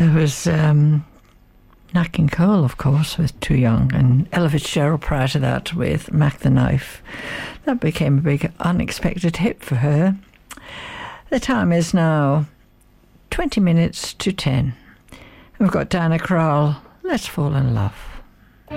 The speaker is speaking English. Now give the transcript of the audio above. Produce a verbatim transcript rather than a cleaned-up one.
There was um, Nat King Cole, of course, with Too Young, and Ella Fitzgerald prior to that with Mac the Knife. That became a big unexpected hit for her. The time is now twenty minutes to ten. We've got Diana Krall, Let's Fall in Love.